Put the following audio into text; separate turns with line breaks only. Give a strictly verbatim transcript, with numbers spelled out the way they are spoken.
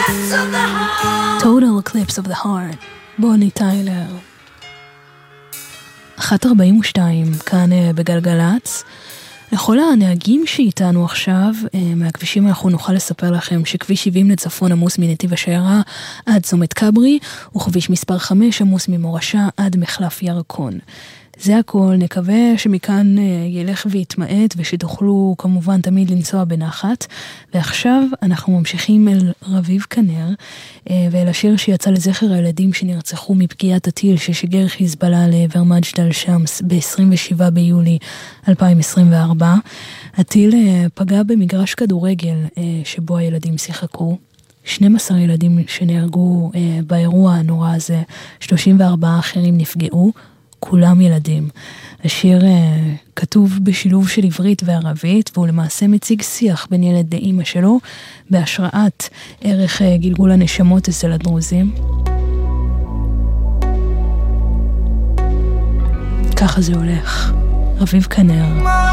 Total Eclipse of the Heart, בוני טיילר. אחת ארבעים ושתיים, כאן בגלגלץ. לכל הנהגים שאיתנו עכשיו, מהכבישים אנחנו נוכל לספר לכם שכביש שבעים לצפון עמוס מנתיב השיירה עד צומת קברי, וכביש מספר חמש עמוס ממורשה עד מחלף ירקון. זה הכל, נקווה שמכאן ילך ויתמעט ושתוכלו כמובן תמיד לנסוע בנחת. ועכשיו אנחנו ממשיכים אל רביב כנר ואל השיר שיצא לזכר הילדים שנרצחו מפגיעת הטיל ששיגר חיזבאללה לעבר מג'דל שמס ב-עשרים ושבעה ביולי אלפיים עשרים וארבע. הטיל פגע במגרש כדורגל שבו הילדים שיחקו. שנים עשר ילדים שנהרגו באירוע הנורא הזה, שלושים וארבעה אחרים נפגעו, כולם ילדים. השיר uh, כתוב בשילוב של עברית וערבית, והוא למעשה מציג שיח בין ילד לאמא שלו, בהשראת ערך uh, גלגול הנשמות אצל הדרוזים. ככה זה הולך. רביב כנר.